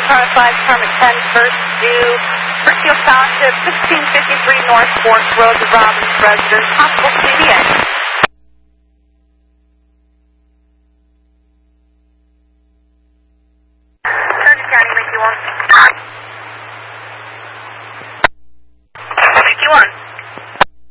Department 5, Department 10, first due, Brookfield Township, 1653 North Fork Road, the Robbins residence, possible CVA. County, make you one.